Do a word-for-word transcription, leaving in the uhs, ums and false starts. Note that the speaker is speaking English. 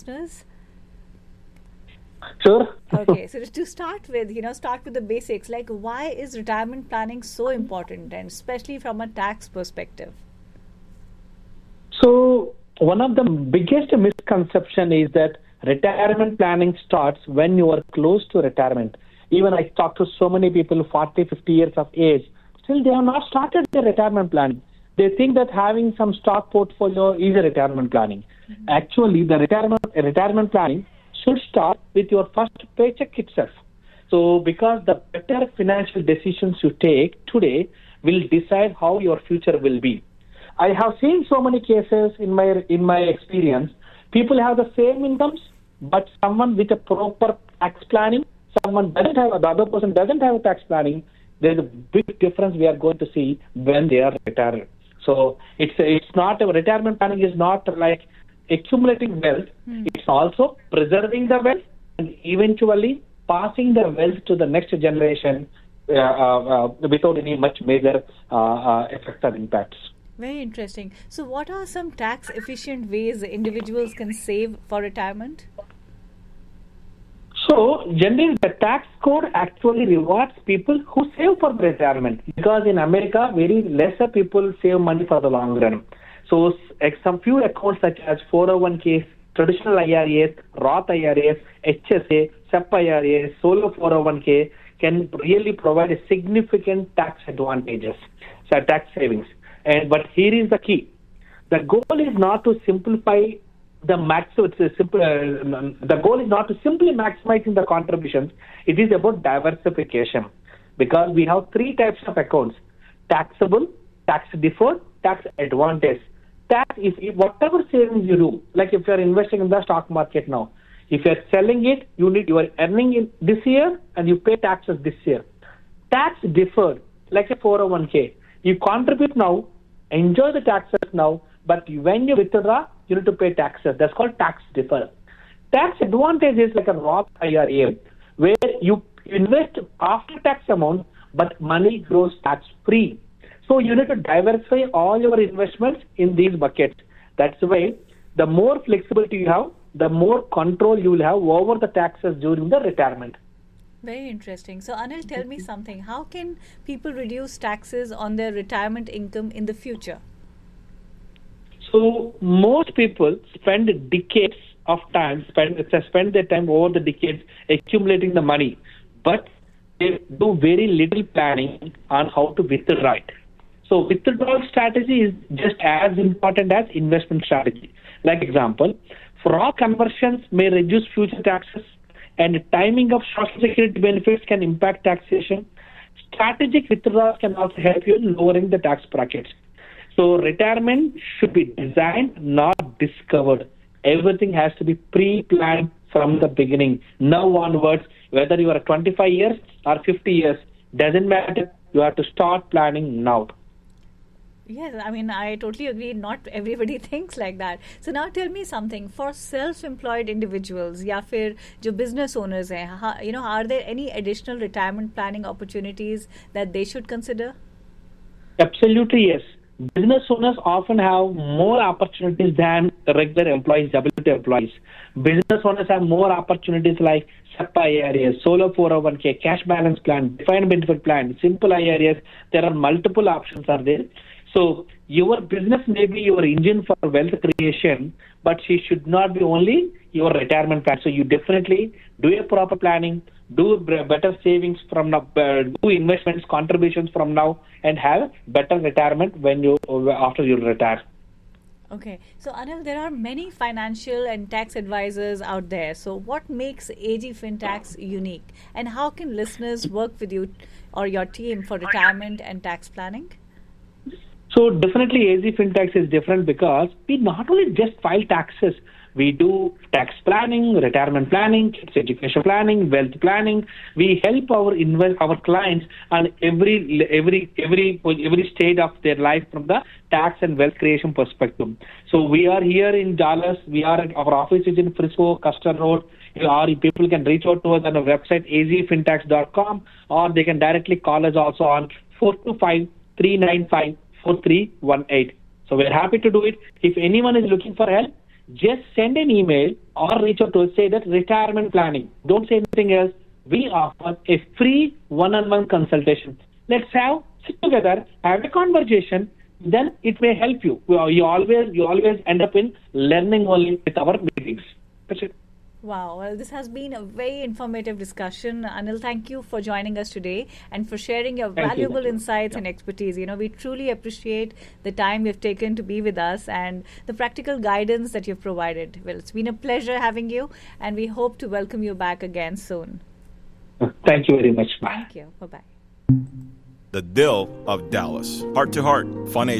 listeners? Sure. Okay, so to start with, you know, start with the basics. Like, why is retirement planning so important, and especially from a tax perspective? So one of the biggest misconception is that retirement planning starts when you are close to retirement. Even I talk to so many people, forty, fifty years of age, still they have not started their retirement planning. They think that having some stock portfolio is a retirement planning. Mm-hmm. Actually, the retirement retirement planning should start with your first paycheck itself. So because the better financial decisions you take today will decide how your future will be. I have seen so many cases in my in my experience. People have the same incomes, but someone with a proper tax planning, someone doesn't have, the other person doesn't have a tax planning. There's a big difference we are going to see when they are retired. So it's it's not a retirement planning is not like accumulating wealth. Hmm. It's also preserving the wealth and eventually passing the wealth to the next generation uh, uh, uh, without any much major uh, uh, effects or impacts. Very interesting. So what are some tax efficient ways individuals can save for retirement? So generally the tax code actually rewards people who save for retirement, because in America very lesser people save money for the long run. So some few accounts such as four oh one k, traditional I R As, Roth I R As, H S A, S E P I R As, solo four oh one k can really provide a significant tax advantages, so tax savings. And but here is the key: the goal is not to simplify the max. It's a simple. Uh, the goal is not to simply maximizing the contributions. It is about diversification, because we have three types of accounts: taxable, tax deferred, tax advantage. Tax is whatever savings you do. Like if you are investing in the stock market now, if you are selling it, you need you are earning it this year and you pay taxes this year. Tax deferred, like a four oh one k, you contribute now, enjoy the taxes now, but when you withdraw, you need to pay taxes. That's called tax deferral. Tax advantage is like a Roth I R A, where you invest after tax amount, but money grows tax free. So you need to diversify all your investments in these buckets. That's why the more flexibility you have, the more control you will have over the taxes during the retirement. Very interesting. So Anil, tell me something. How can people reduce taxes on their retirement income in the future? So most people spend decades of time, spend, spend their time over the decades accumulating the money, but they do very little planning on how to withdraw it. So withdrawal strategy is just as important as investment strategy. Like example, fraud conversions may reduce future taxes, and timing of Social Security benefits can impact taxation. Strategic withdrawals can also help you in lowering the tax brackets. So retirement should be designed, not discovered. Everything has to be pre-planned from the beginning. Now onwards, whether you are twenty-five years or fifty years, doesn't matter. You have to start planning now. Yes, I mean, I totally agree. Not everybody thinks like that. So now tell me something. For self-employed individuals, या फिर जो business owners हैं, you know, are there any additional retirement planning opportunities that they should consider? Absolutely, yes. Business owners often have more opportunities than regular employees, W two employees. Business owners have more opportunities like S E P I R As, solo four oh one k, cash balance plan, defined benefit plan, simple I R As. There are multiple options are there. So your business may be your engine for wealth creation, but she should not be only your retirement plan. So you definitely do a proper planning, do better savings from now, uh, do investments, contributions from now, and have better retirement when you after you retire. Okay, so Anil, there are many financial and tax advisors out there. So what makes A G FinTax unique, and how can listeners work with you or your team for retirement and tax planning? So definitely A G FinTax is different because we not only just file taxes, we do tax planning, retirement planning, kids education planning, wealth planning. We help our invest our clients on every every every every stage of their life from the tax and wealth creation perspective. So we are here in Dallas. We are our office is in Frisco, Custer Road. Or people can reach out to us on our website a z fintax dot com, or they can directly call us also on four two five, three nine five, four three one eight. So we're happy to do it. If anyone is looking for help, just send an email or reach out to us, say that retirement planning. Don't say anything else. We offer a free one-on-one consultation. Let's have, sit together, have a conversation, then it may help you. You always, you always end up in learning only with our meetings. That's it. Wow, well, this has been a very informative discussion. Anil, thank you for joining us today and for sharing your Thank valuable you. insights Yeah. and expertise. You know, we truly appreciate the time you've taken to be with us and the practical guidance that you've provided. Well, it's been a pleasure having you, and we hope to welcome you back again soon. Thank you very much. Bye. Thank you. Bye-bye. The Dill of Dallas. Heart to Heart, Fun Asia.